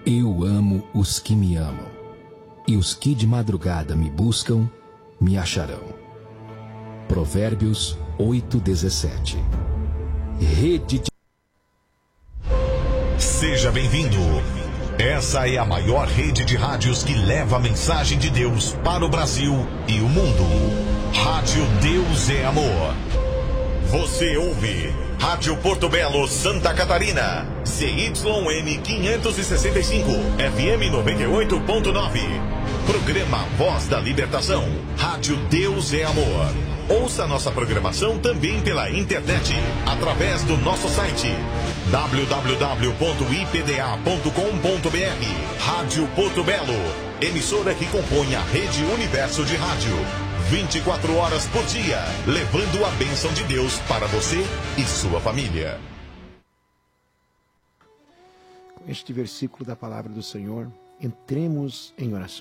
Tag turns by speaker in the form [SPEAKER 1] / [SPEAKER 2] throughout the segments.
[SPEAKER 1] Eu amo os que me amam, e os que de madrugada me buscam, me acharão. Provérbios 8:17. Rede de...
[SPEAKER 2] Seja bem-vindo. Essa é a maior rede de rádios que leva a mensagem de Deus para o Brasil e o mundo. Rádio Deus é Amor. Você ouve Rádio Porto Belo, Santa Catarina. CYN 565, FM 98.9. Programa Voz da Libertação. Rádio Deus é Amor. Ouça nossa programação também pela internet, através do nosso site www.ipda.com.br. Rádio Porto Belo, emissora que compõe a Rede Universo de Rádio. 24 horas por dia, levando a bênção de Deus para você e sua família.
[SPEAKER 3] Com este versículo da palavra do Senhor, entremos em oração.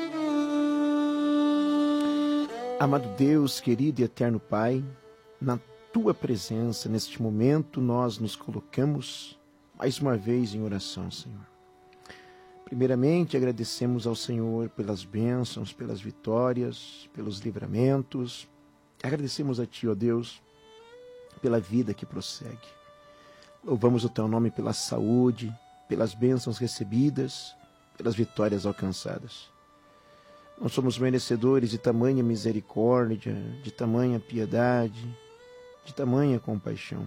[SPEAKER 3] Amado Deus, querido e eterno Pai, na Tua presença, neste momento, nós nos colocamos mais uma vez em oração, Senhor. Primeiramente, agradecemos ao Senhor pelas bênçãos, pelas vitórias, pelos livramentos. Agradecemos a Ti, ó Deus, pela vida que prossegue. Louvamos o Teu nome pela saúde, pelas bênçãos recebidas, pelas vitórias alcançadas. Não somos merecedores de tamanha misericórdia, de tamanha piedade, de tamanha compaixão.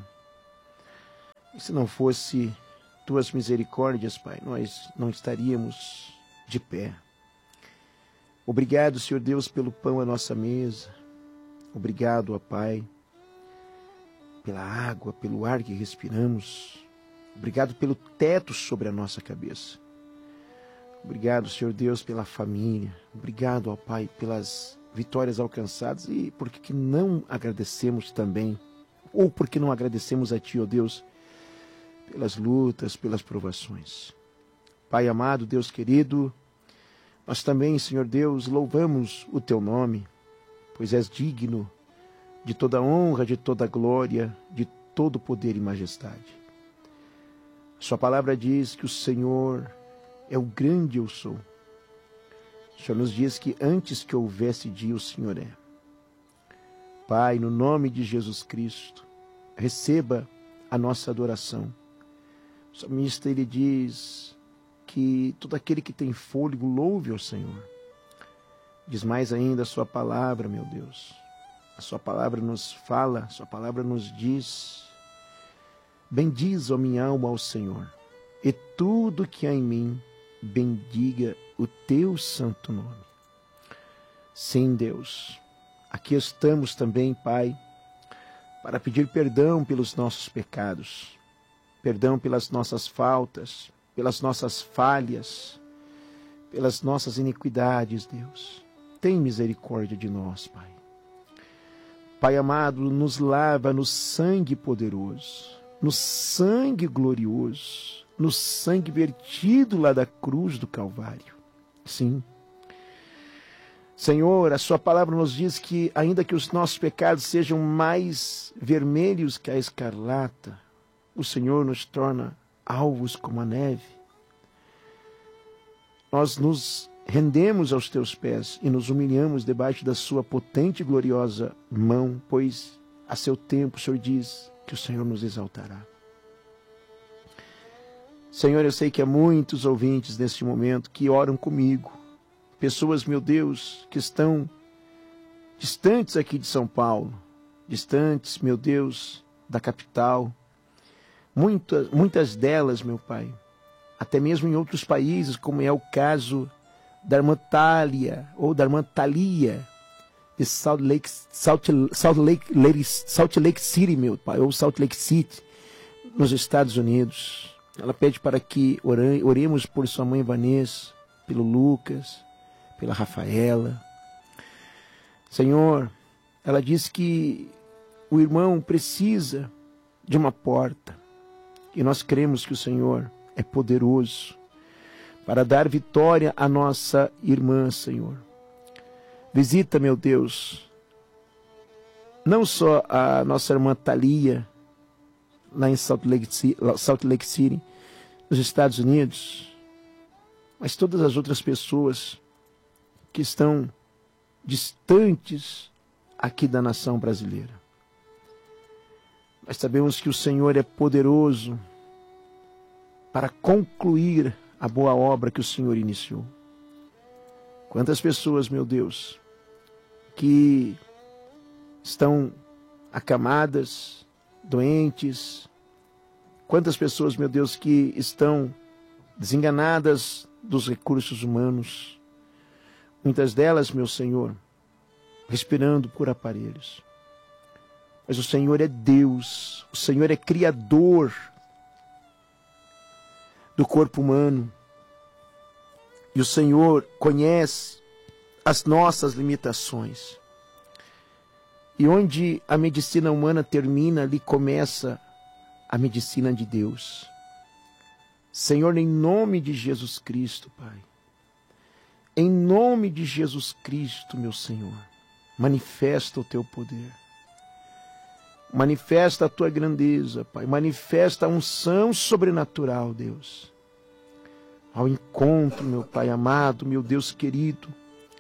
[SPEAKER 3] E se não fosse Tuas misericórdias, Pai, nós não estaríamos de pé. Obrigado, Senhor Deus, pelo pão à nossa mesa. Obrigado, ó Pai, pela água, pelo ar que respiramos. Obrigado pelo teto sobre a nossa cabeça. Obrigado, Senhor Deus, pela família. Obrigado, ó Pai, pelas vitórias alcançadas. E por que não agradecemos também, ou por que não agradecemos a Ti, ó Deus, pelas lutas, pelas provações. Pai amado, Deus querido, nós também, Senhor Deus, louvamos o Teu nome, pois és digno de toda honra, de toda glória, de todo poder e majestade. Sua palavra diz que o Senhor é o grande eu sou. O Senhor nos diz que antes que houvesse dia, o Senhor é. Pai, no nome de Jesus Cristo, receba a nossa adoração. O salmista, ele diz que todo aquele que tem fôlego louve ao Senhor. Diz mais ainda a sua palavra, meu Deus. A sua palavra nos fala, a sua palavra nos diz: bendiz, ó minha alma, ao Senhor, e tudo que há em mim, bendiga o teu santo nome. Sim, Deus, aqui estamos também, Pai, para pedir perdão pelos nossos pecados, perdão pelas nossas faltas, pelas nossas falhas, pelas nossas iniquidades, Deus. Tem misericórdia de nós, Pai. Pai amado, nos lava no sangue poderoso, no sangue glorioso, no sangue vertido lá da cruz do Calvário. Sim. Senhor, a sua palavra nos diz que ainda que os nossos pecados sejam mais vermelhos que a escarlata, o Senhor nos torna alvos como a neve. Nós nos rendemos aos teus pés e nos humilhamos debaixo da sua potente e gloriosa mão, pois a seu tempo o Senhor diz que o Senhor nos exaltará. Senhor, eu sei que há muitos ouvintes neste momento que oram comigo, pessoas, meu Deus, que estão distantes aqui de São Paulo, distantes, meu Deus, da capital, muitas delas, meu Pai, até mesmo em outros países, como é o caso da irmã Thalia, ou da irmã Thalia, de Salt Lake City, meu Pai, ou Salt Lake City, nos Estados Unidos. Ela pede para que oremos por sua mãe Vanessa, pelo Lucas, pela Rafaela. Senhor, ela diz que o irmão precisa de uma porta. E nós cremos que o Senhor é poderoso para dar vitória à nossa irmã, Senhor. Visita, meu Deus, não só a nossa irmã Thalia, lá em Salt Lake City, nos Estados Unidos, mas todas as outras pessoas que estão distantes aqui da nação brasileira. Nós sabemos que o Senhor é poderoso para concluir a boa obra que o Senhor iniciou. Quantas pessoas, meu Deus, que estão acamadas, doentes, quantas pessoas, meu Deus, que estão desenganadas dos recursos humanos, muitas delas, meu Senhor, respirando por aparelhos. Mas o Senhor é Deus, o Senhor é Criador do corpo humano. E o Senhor conhece as nossas limitações. E onde a medicina humana termina, ali começa a medicina de Deus. Senhor, em nome de Jesus Cristo, Pai, em nome de Jesus Cristo, meu Senhor, manifesta o teu poder. Manifesta a tua grandeza, Pai. Manifesta a unção sobrenatural, Deus. Ao encontro, meu Pai amado, meu Deus querido,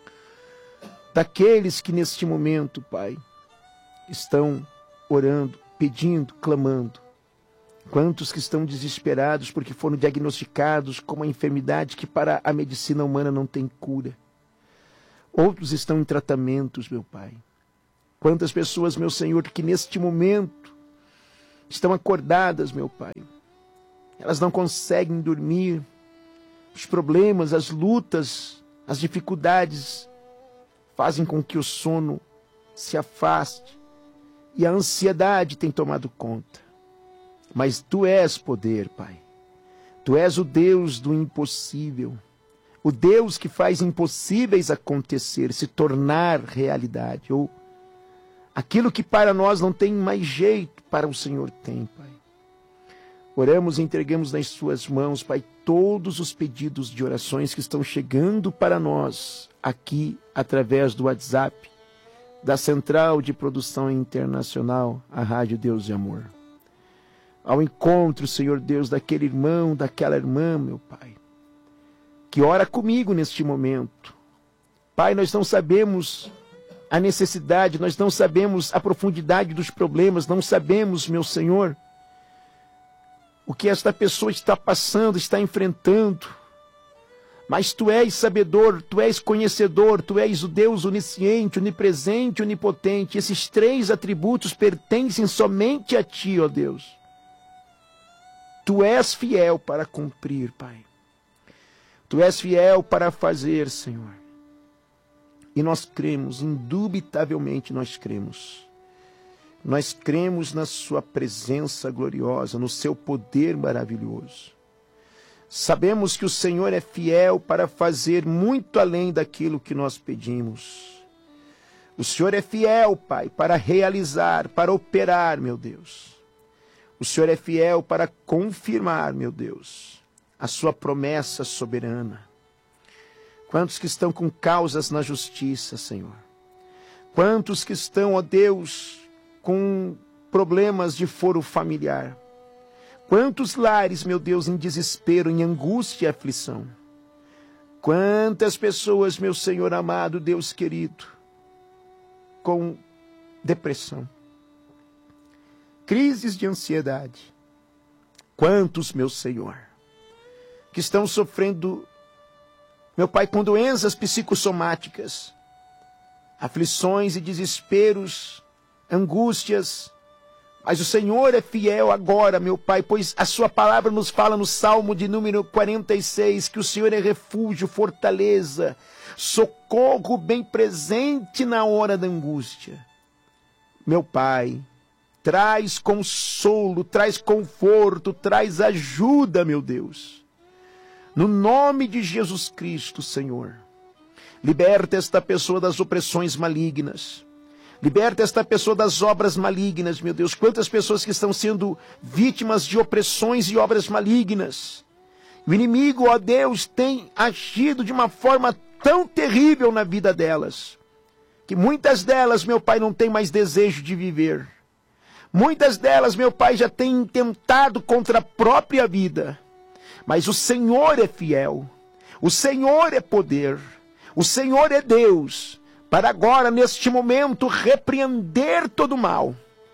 [SPEAKER 3] daqueles que neste momento, Pai, estão orando, pedindo, clamando. Quantos que estão desesperados porque foram diagnosticados com uma enfermidade que para a medicina humana não tem cura. Outros estão em tratamentos, meu Pai. Quantas pessoas, meu Senhor, que neste momento estão acordadas, meu Pai. Elas não conseguem dormir. Os problemas, as lutas, as dificuldades fazem com que o sono se afaste e a ansiedade tem tomado conta. Mas Tu és poder, Pai. Tu és o Deus do impossível. O Deus que faz impossíveis acontecer, se tornar realidade. Ou aquilo que para nós não tem mais jeito, para o Senhor tem, Pai. Oramos e entregamos nas Suas mãos, Pai, todos os pedidos de orações que estão chegando para nós aqui através do WhatsApp da Central de Produção Internacional, a Rádio Deus e Amor. Ao encontro, Senhor Deus, daquele irmão, daquela irmã, meu Pai, que ora comigo neste momento. Pai, nós não sabemos a necessidade, nós não sabemos a profundidade dos problemas, não sabemos, meu Senhor, o que esta pessoa está passando, está enfrentando. Mas Tu és sabedor, Tu és conhecedor, Tu és o Deus onisciente, onipresente, onipotente. Esses três atributos pertencem somente a Ti, ó Deus. Tu és fiel para cumprir, Pai. Tu és fiel para fazer, Senhor. E nós cremos, indubitavelmente nós cremos. Nós cremos na Sua presença gloriosa, no Seu poder maravilhoso. Sabemos que o Senhor é fiel para fazer muito além daquilo que nós pedimos. O Senhor é fiel, Pai, para realizar, para operar, meu Deus. O Senhor é fiel para confirmar, meu Deus, a Sua promessa soberana. Quantos que estão com causas na justiça, Senhor? Quantos que estão, ó Deus, com problemas de foro familiar? Quantos lares, meu Deus, em desespero, em angústia e aflição? Quantas pessoas, meu Senhor amado, Deus querido, com depressão, crises de ansiedade? Quantos, meu Senhor, que estão sofrendo, meu Pai, com doenças psicossomáticas, aflições e desesperos, angústias. Mas o Senhor é fiel agora, meu Pai, pois a Sua palavra nos fala no Salmo de número 46, que o Senhor é refúgio, fortaleza, socorro bem presente na hora da angústia. Meu Pai, traz consolo, traz conforto, traz ajuda, meu Deus. No nome de Jesus Cristo, Senhor, liberta esta pessoa das opressões malignas. Liberta esta pessoa das obras malignas, meu Deus. Quantas pessoas que estão sendo vítimas de opressões e obras malignas. O inimigo, ó Deus, tem agido de uma forma tão terrível na vida delas, que muitas delas, meu Pai, não têm mais desejo de viver. Muitas delas, meu Pai, já têm tentado contra a própria vida. Mas o Senhor é fiel. O Senhor é poder. O Senhor é Deus. Para agora, neste momento, repreender todo o mal.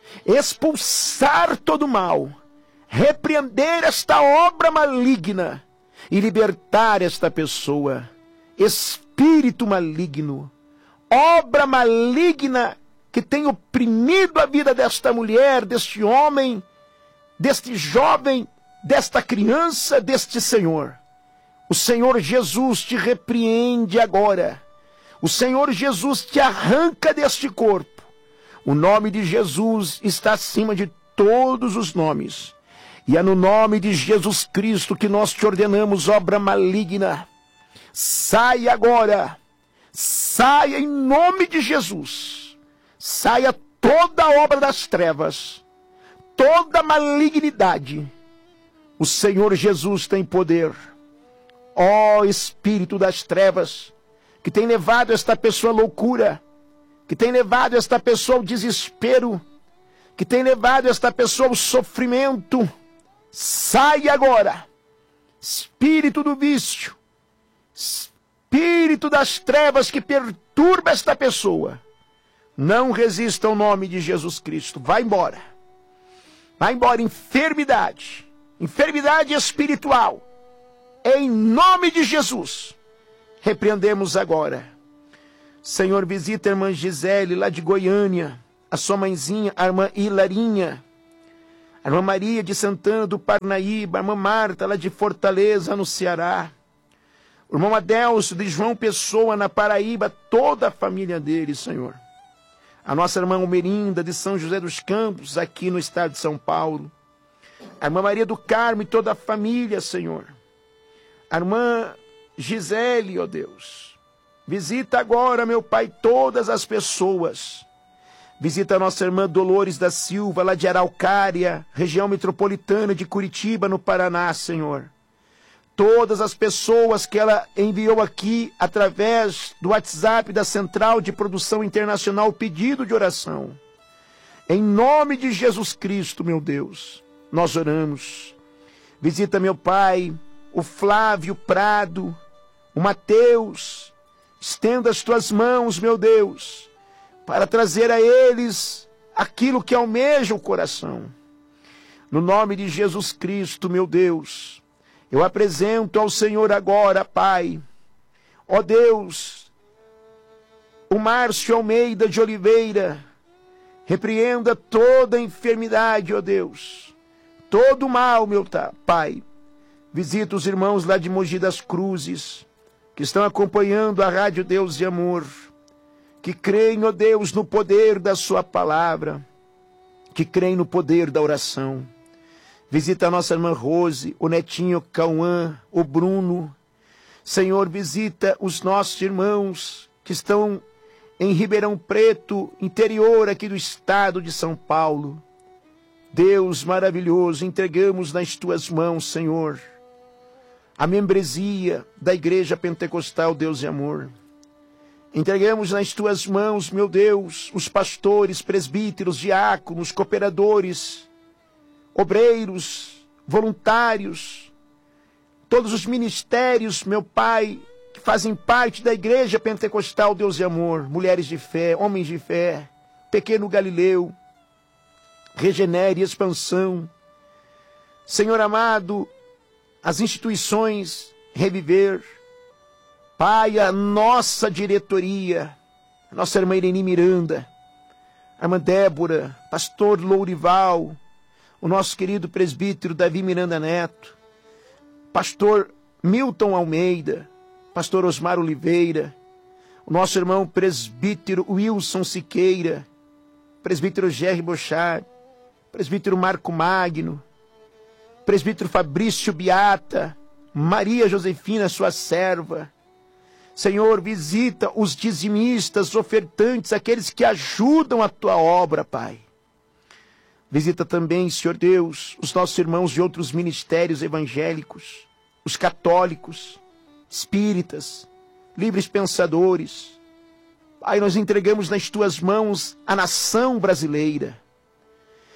[SPEAKER 3] Expulsar todo o mal. Repreender esta obra maligna. E libertar esta pessoa. Espírito maligno. Obra maligna que tem oprimido a vida desta mulher, deste homem, deste jovem, desta criança, deste Senhor. O Senhor Jesus te repreende agora. O Senhor Jesus te arranca deste corpo. O nome de Jesus está acima de todos os nomes. E é no nome de Jesus Cristo que nós te ordenamos, obra maligna. Saia agora. Saia em nome de Jesus. Saia toda a obra das trevas. Toda malignidade. O Senhor Jesus tem poder. Ó Espírito das trevas, que tem levado esta pessoa à loucura, que tem levado esta pessoa ao desespero, que tem levado esta pessoa ao sofrimento, sai agora. Espírito do vício, espírito das trevas que perturba esta pessoa, não resista ao nome de Jesus Cristo. Vai embora. Vai embora, enfermidade espiritual. Em nome de Jesus, repreendemos agora. Senhor, visita a irmã Gisele, lá de Goiânia, a sua mãezinha, a irmã Hilarinha, a irmã Maria de Santana do Parnaíba, a irmã Marta, lá de Fortaleza, no Ceará, o irmão Adelso de João Pessoa, na Paraíba, toda a família dele, Senhor. A nossa irmã Almerinda, de São José dos Campos, aqui no estado de São Paulo. A irmã Maria do Carmo e toda a família, Senhor. A irmã Gisele, ó Deus. Visita agora, meu Pai, todas as pessoas. Visita a nossa irmã Dolores da Silva, lá de Araucária, região metropolitana de Curitiba, no Paraná, Senhor. Todas as pessoas que ela enviou aqui através do WhatsApp da Central de Produção Internacional, pedido de oração. Em nome de Jesus Cristo, meu Deus, nós oramos. Visita, meu Pai, o Flávio Prado, o Mateus. Estenda as tuas mãos, meu Deus, para trazer a eles aquilo que almeja o coração. No nome de Jesus Cristo, meu Deus, eu apresento ao Senhor agora, Pai, ó Deus, o Márcio Almeida de Oliveira. Repreenda toda enfermidade, ó Deus, todo mal, meu Pai. Visita os irmãos lá de Mogi das Cruzes, que estão acompanhando a Rádio Deus e Amor, que creem, ó Deus, no poder da sua palavra, que creem no poder da oração. Visita a nossa irmã Rose, o netinho Cauã, o Bruno. Senhor, visita os nossos irmãos que estão em Ribeirão Preto, interior aqui do estado de São Paulo. Deus maravilhoso, entregamos nas tuas mãos, Senhor, a membresia da Igreja Pentecostal Deus e Amor. Entregamos nas tuas mãos, meu Deus, os pastores, presbíteros, diáconos, cooperadores, obreiros, voluntários, todos os ministérios, meu Pai, que fazem parte da Igreja Pentecostal Deus e Amor, mulheres de fé, homens de fé, Pequeno Galileu, Regenere e Expansão. Senhor amado, as instituições Reviver, Pai, a nossa diretoria, a nossa irmã Irene Miranda, a irmã Débora, pastor Lourival, o nosso querido presbítero Davi Miranda Neto, pastor Milton Almeida, pastor Osmar Oliveira, o nosso irmão presbítero Wilson Siqueira, presbítero Gerry Bochard, presbítero Marco Magno, presbítero Fabrício Beata, Maria Josefina, sua serva. Senhor, visita os dizimistas, ofertantes, aqueles que ajudam a tua obra, Pai. Visita também, Senhor Deus, os nossos irmãos de outros ministérios evangélicos, os católicos, espíritas, livres pensadores. Pai, nós entregamos nas tuas mãos a nação brasileira.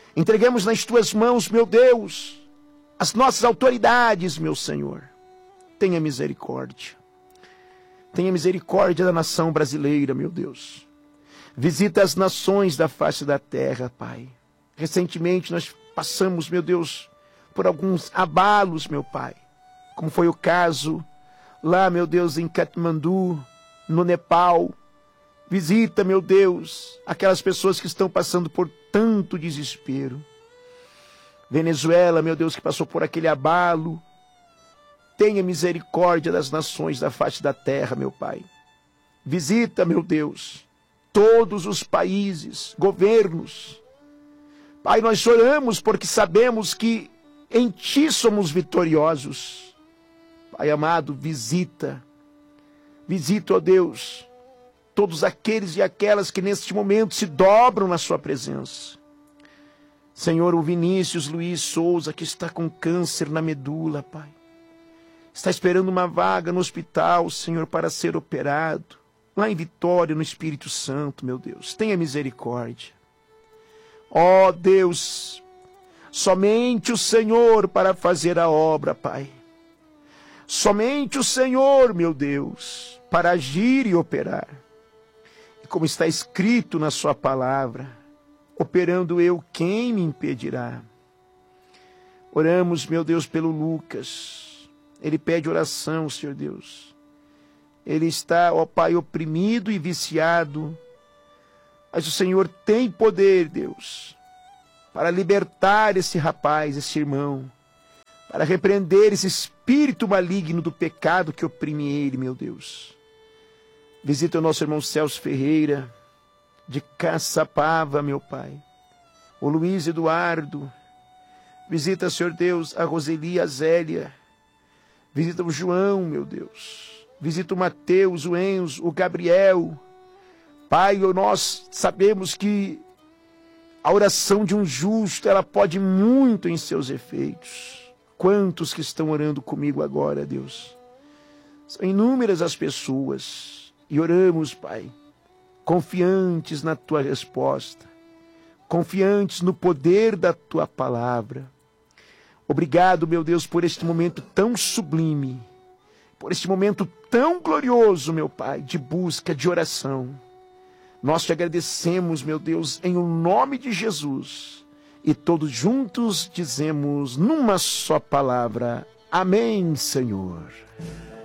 [SPEAKER 3] Entregamos nas tuas mãos, meu Deus, as nossas autoridades, meu Senhor. tenha misericórdia. Tenha misericórdia da nação brasileira, meu Deus. Visita as nações da face da terra, Pai. Recentemente nós passamos, meu Deus, por alguns abalos, meu Pai. Como foi o caso lá, meu Deus, em Katmandu, no Nepal. Visita, meu Deus, aquelas pessoas que estão passando por tanto desespero. Venezuela, meu Deus, que passou por aquele abalo. Tenha misericórdia das nações da face da terra, meu Pai. Visita, meu Deus, todos os países, governos. Pai, nós oramos porque sabemos que em Ti somos vitoriosos. Pai amado, visita, ó Deus, todos aqueles e aquelas que neste momento se dobram na Sua presença. Senhor, o Vinícius Luiz Souza, que está com câncer na medula, Pai. Está esperando uma vaga no hospital, Senhor, para ser operado. Lá em Vitória, no Espírito Santo, meu Deus. Tenha misericórdia. Ó Deus, somente o Senhor para fazer a obra, Pai. Somente o Senhor, meu Deus, para agir e operar. E como está escrito na Sua palavra, operando eu, quem me impedirá? Oramos, meu Deus, pelo Lucas. Ele pede oração, Senhor Deus. Ele está, ó Pai, oprimido e viciado. Mas o Senhor tem poder, Deus, para libertar esse rapaz, esse irmão, para repreender esse espírito maligno do pecado que oprime ele, meu Deus. Visita o nosso irmão Celso Ferreira, de Caçapava, meu Pai. O Luiz Eduardo. Visita, Senhor Deus, a Roseli e a Zélia. Visita o João, meu Deus. Visita o Mateus, o Enzo, o Gabriel. Pai, nós sabemos que a oração de um justo, ela pode muito em seus efeitos. Quantos que estão orando comigo agora, Deus? São inúmeras as pessoas. E oramos, Pai, confiantes na Tua resposta. Confiantes no poder da Tua palavra. Obrigado, meu Deus, por este momento tão sublime, por este momento tão glorioso, meu Pai, de busca, de oração. Nós te agradecemos, meu Deus, em o nome de Jesus. E todos juntos dizemos numa só palavra, amém, Senhor.